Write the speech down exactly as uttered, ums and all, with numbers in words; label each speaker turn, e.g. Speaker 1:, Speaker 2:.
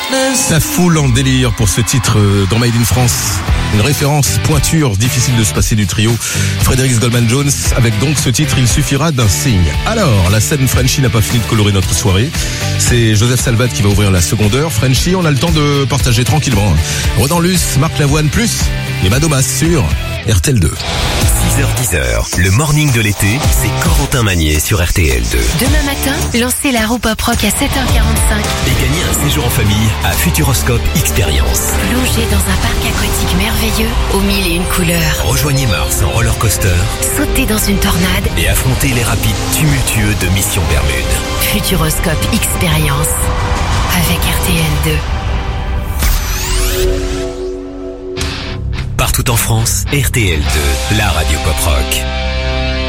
Speaker 1: La foule en délire pour ce titre dans Made in France. Une référence pointure, difficile de se passer du trio Frédéric Goldman Jones. Avec donc ce titre, il suffira d'un signe. Alors, la scène Frenchy n'a pas fini de colorer notre soirée. C'est Joseph Salvat qui va ouvrir la seconde heure. Frenchy, on a le temps de partager tranquillement. Rodan Luce, Marc Lavoine plus et Madomas sur R T L deux.
Speaker 2: six heures dix heures, le morning de l'été, c'est Corentin Magnier sur R T L deux.
Speaker 3: Demain matin, lancez la roue pop rock à sept heures quarante-cinq.
Speaker 2: Et gagnez un séjour en famille à Futuroscope Experience.
Speaker 3: Plongez dans un parc aquatique merveilleux aux mille et une couleurs.
Speaker 2: Rejoignez Mars en roller coaster.
Speaker 3: Sautez dans une tornade.
Speaker 2: Et affrontez les rapides tumultueux de Mission Bermude.
Speaker 3: Futuroscope Experience avec R T L deux.
Speaker 2: Partout en France, R T L deux, la radio pop rock.